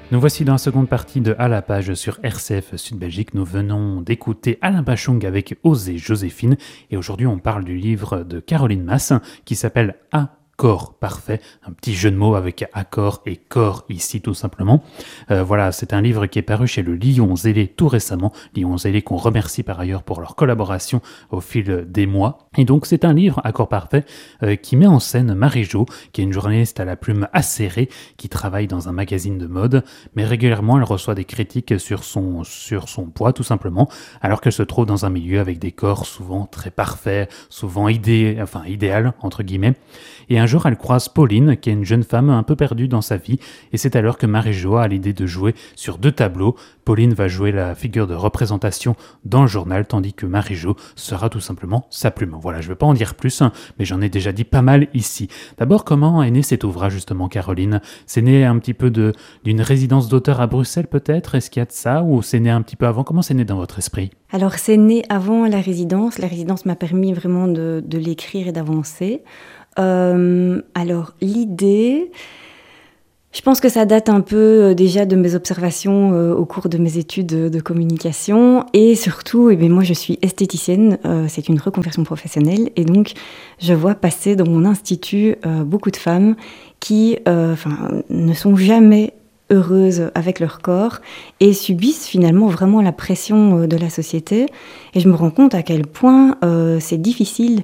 Nous voici dans la seconde partie de À la page sur RCF Sud-Belgique. Nous venons d'écouter Alain Bachung avec Osée Joséphine et aujourd'hui on parle du livre de Caroline Masse qui s'appelle Accord parfait, un petit jeu de mots avec accord et corps ici tout simplement. Voilà, c'est un livre qui est paru chez le Lion Zélé tout récemment, Lion Zélé qu'on remercie par ailleurs pour leur collaboration au fil des mois. Et donc c'est un livre, Accord parfait, qui met en scène Marie-Jo, qui est une journaliste à la plume acérée, qui travaille dans un magazine de mode, mais régulièrement elle reçoit des critiques sur son poids tout simplement, alors qu'elle se trouve dans un milieu avec des corps souvent très parfaits, souvent idéal entre guillemets. Et un jour, elle croise Pauline, qui est une jeune femme un peu perdue dans sa vie, et c'est alors que Marie-Jo a l'idée de jouer sur 2 tableaux. Pauline va jouer la figure de représentation dans le journal, tandis que Marie-Jo sera tout simplement sa plume. Voilà, je ne vais pas en dire plus, mais j'en ai déjà dit pas mal ici. D'abord, comment est né cet ouvrage justement, Caroline ? C'est né un petit peu d'une résidence d'auteur à Bruxelles peut-être ? Est-ce qu'il y a de ça ? Ou c'est né un petit peu avant ? Comment c'est né dans votre esprit ? Alors, c'est né avant la résidence. La résidence m'a permis vraiment de l'écrire et d'avancer. Alors, l'idée, je pense que ça date un peu déjà de mes observations au cours de mes études de communication et surtout, moi je suis esthéticienne, c'est une reconversion professionnelle et donc je vois passer dans mon institut beaucoup de femmes qui ne sont jamais heureuses avec leur corps et subissent finalement vraiment la pression de la société et je me rends compte à quel point c'est difficile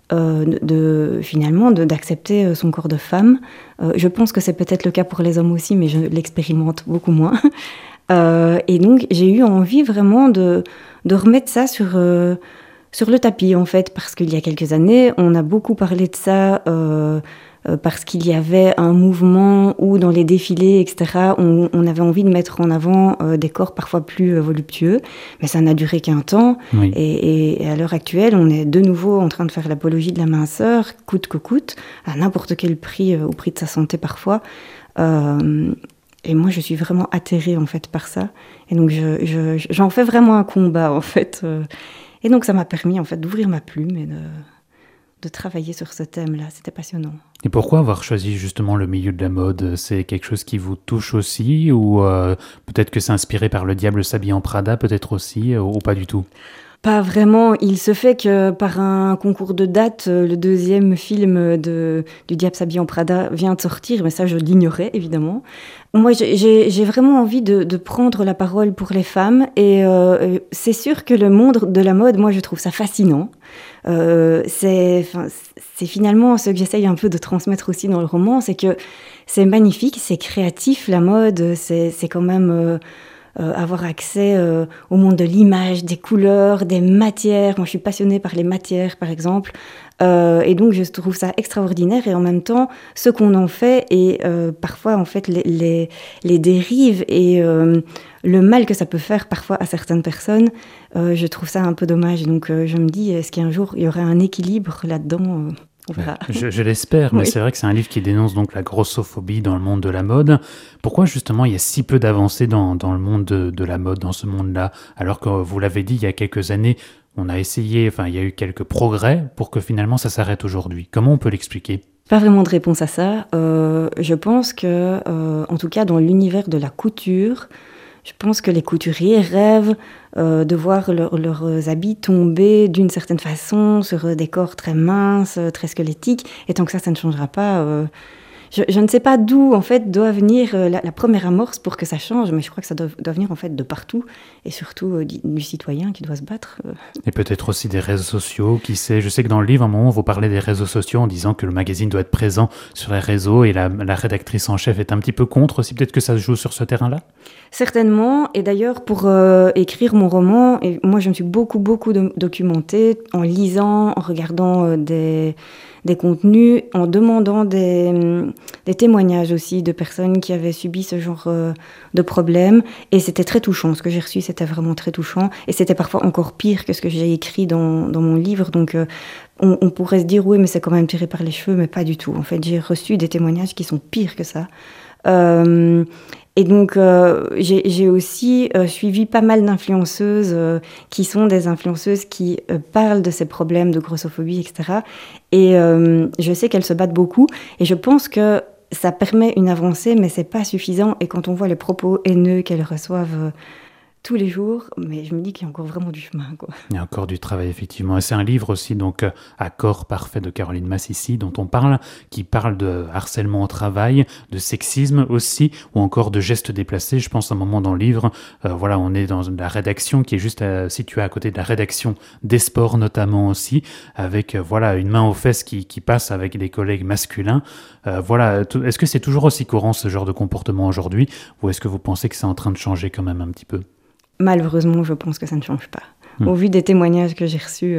d'accepter son corps de femme. Je pense que c'est peut-être le cas pour les hommes aussi, mais je l'expérimente beaucoup moins. Et donc, j'ai eu envie vraiment de remettre ça sur le tapis, en fait, parce qu'il y a quelques années, on a beaucoup parlé de ça parce qu'il y avait un mouvement où, dans les défilés, etc., on avait envie de mettre en avant des corps parfois plus voluptueux, mais ça n'a duré qu'un temps. Oui. Et à l'heure actuelle, on est de nouveau en train de faire l'apologie de la minceur, coûte que coûte, à n'importe quel prix, au prix de sa santé parfois. Et moi, je suis vraiment atterrée, en fait, par ça. Et donc, j'en fais vraiment un combat, en fait. Et donc, ça m'a permis, en fait, d'ouvrir ma plume et de travailler sur ce thème-là. C'était passionnant. Et pourquoi avoir choisi justement le milieu de la mode ? C'est quelque chose qui vous touche aussi ou peut-être que c'est inspiré par Le Diable s'habille en Prada, peut-être aussi, ou pas du tout ? Pas vraiment. Il se fait que par un concours de dates, le 2e film du Diable s'habille en Prada vient de sortir, mais ça je l'ignorais évidemment. Moi j'ai vraiment envie de prendre la parole pour les femmes et c'est sûr que le monde de la mode, moi je trouve ça fascinant. C'est finalement ce que j'essaye un peu de transmettre aussi dans le roman, c'est que c'est magnifique, c'est créatif la mode, c'est quand même... avoir accès au monde de l'image, des couleurs, des matières. Moi, je suis passionnée par les matières, par exemple. Et donc, je trouve ça extraordinaire. Et en même temps, ce qu'on en fait et parfois, en fait, les dérives et le mal que ça peut faire parfois à certaines personnes, je trouve ça un peu dommage. Donc, je me dis, est-ce qu'un jour, il y aurait un équilibre là-dedans Voilà. Je l'espère, mais oui. C'est vrai que c'est un livre qui dénonce donc la grossophobie dans le monde de la mode. Pourquoi justement il y a si peu d'avancées dans le monde de la mode, dans ce monde-là ? Alors que vous l'avez dit, il y a quelques années, on a essayé, il y a eu quelques progrès pour que finalement ça s'arrête aujourd'hui. Comment on peut l'expliquer ? Pas vraiment de réponse à ça. Je pense que, en tout cas dans l'univers de la couture, je pense que les couturiers rêvent de voir leurs habits tomber d'une certaine façon sur des corps très minces, très squelettiques. Et tant que ça ne changera pas, je ne sais pas d'où en fait doit venir la première amorce pour que ça change, mais je crois que ça doit venir en fait de partout, et surtout du citoyen qui doit se battre. Et peut-être aussi des réseaux sociaux, qui sait. Je sais que dans le livre, à un moment, vous parlez des réseaux sociaux en disant que le magazine doit être présent sur les réseaux, et la rédactrice en chef est un petit peu contre aussi. Peut-être que ça se joue sur ce terrain-là ? Certainement, et d'ailleurs pour écrire mon roman, et moi je me suis beaucoup documentée en lisant, en regardant des contenus, en demandant des témoignages aussi de personnes qui avaient subi ce genre de problème. Et c'était très touchant. Ce que j'ai reçu, c'était vraiment très touchant. Et c'était parfois encore pire que ce que j'ai écrit dans mon livre. Donc, on pourrait se dire, oui, mais c'est quand même tiré par les cheveux, mais pas du tout. En fait, j'ai reçu des témoignages qui sont pires que ça. Et donc, j'ai aussi suivi pas mal d'influenceuses qui sont des influenceuses qui parlent de ces problèmes de grossophobie, etc. Et je sais qu'elles se battent beaucoup. Et je pense que ça permet une avancée, mais c'est pas suffisant. Et quand on voit les propos haineux qu'elles reçoivent tous les jours, mais je me dis qu'il y a encore vraiment du chemin, quoi. Il y a encore du travail, effectivement. Et c'est un livre aussi, donc, Accord parfait de Caroline Mass ici, dont on parle, qui parle de harcèlement au travail, de sexisme aussi, ou encore de gestes déplacés. Je pense à un moment dans le livre, voilà, on est dans la rédaction qui est juste située à côté de la rédaction des sports notamment aussi, avec, voilà, une main aux fesses qui passe avec des collègues masculins. Voilà, est-ce que c'est toujours aussi courant ce genre de comportement aujourd'hui, ou est-ce que vous pensez que c'est en train de changer quand même un petit peu ? Malheureusement, je pense que ça ne change pas. Au vu des témoignages que j'ai reçus,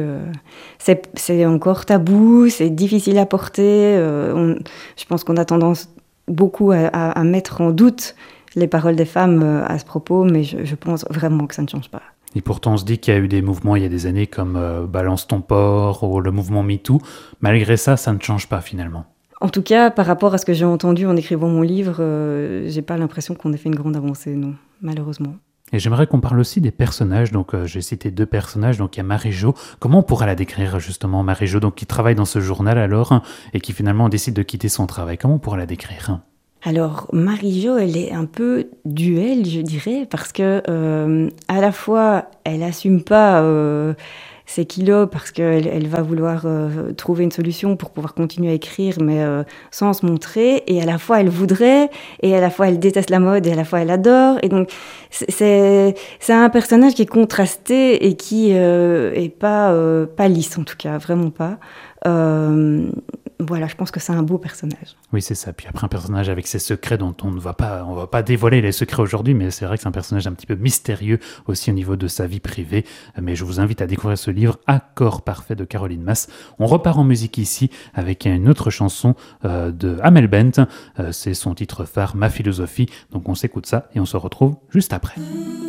c'est encore tabou, c'est difficile à porter. Je pense qu'on a tendance beaucoup à mettre en doute les paroles des femmes à ce propos, mais je pense vraiment que ça ne change pas. Et pourtant, on se dit qu'il y a eu des mouvements il y a des années comme Balance ton porc ou le mouvement MeToo. Malgré ça, ça ne change pas finalement. En tout cas, par rapport à ce que j'ai entendu en écrivant mon livre, j'ai pas l'impression qu'on ait fait une grande avancée, non, malheureusement. Et j'aimerais qu'on parle aussi des personnages. Donc, j'ai cité 2 personnages. Donc, il y a Marie-Jo. Comment on pourrait la décrire, justement, Marie-Jo, donc, qui travaille dans ce journal alors, et qui finalement décide de quitter son travail. Comment on pourrait la décrire ? Alors, Marie-Jo, elle est un peu duel, je dirais, parce que à la fois, elle assume pas ses kilos parce qu'elle va vouloir trouver une solution pour pouvoir continuer à écrire, mais sans se montrer. Et à la fois, elle voudrait, et à la fois, elle déteste la mode, et à la fois, elle adore. Et donc, c'est un personnage qui est contrasté et qui est pas lisse, en tout cas, vraiment pas. Voilà, je pense que c'est un beau personnage. Oui, c'est ça. Puis après, un personnage avec ses secrets dont on va pas dévoiler les secrets aujourd'hui, mais c'est vrai que c'est un personnage un petit peu mystérieux aussi au niveau de sa vie privée. Mais je vous invite à découvrir ce livre, Accord parfait de Caroline Mass. On repart en musique ici avec une autre chanson de Amel Bent. C'est son titre phare, Ma philosophie. Donc on s'écoute ça et on se retrouve juste après.